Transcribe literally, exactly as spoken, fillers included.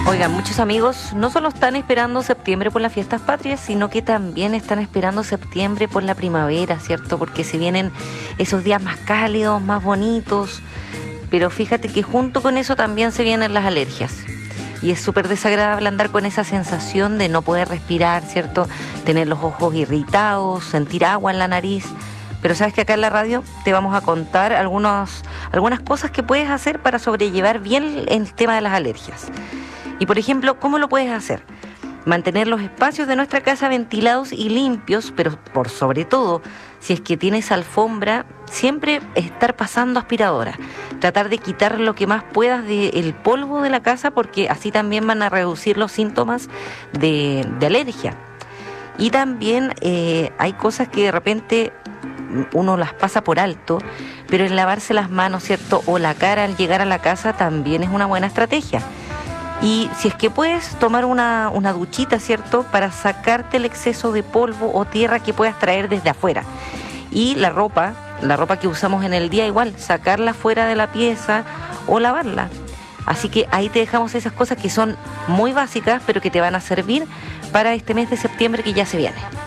Oigan, muchos amigos no solo están esperando septiembre por las fiestas patrias, sino que también están esperando septiembre por la primavera, ¿cierto? Porque se vienen esos días más cálidos, más bonitos, pero fíjate que junto con eso también se vienen las alergias. Y es súper desagradable andar con esa sensación de no poder respirar, ¿cierto? Tener los ojos irritados, sentir agua en la nariz. Pero sabes que acá en la radio te vamos a contar algunos, algunas cosas que puedes hacer para sobrellevar bien el tema de las alergias. Y por ejemplo, ¿cómo lo puedes hacer? Mantener los espacios de nuestra casa ventilados y limpios, pero por sobre todo, si es que tienes alfombra, siempre estar pasando aspiradora. Tratar de quitar lo que más puedas del polvo de la casa, porque así también van a reducir los síntomas de, de alergia. Y también eh, hay cosas que de repente uno las pasa por alto, pero el lavarse las manos, ¿cierto? O la cara al llegar a la casa también es una buena estrategia. Y si es que puedes tomar una, una duchita, ¿cierto? Para sacarte el exceso de polvo o tierra que puedas traer desde afuera. Y la ropa, la ropa que usamos en el día igual, sacarla fuera de la pieza o lavarla. Así que ahí te dejamos esas cosas que son muy básicas, pero que te van a servir para este mes de septiembre que ya se viene.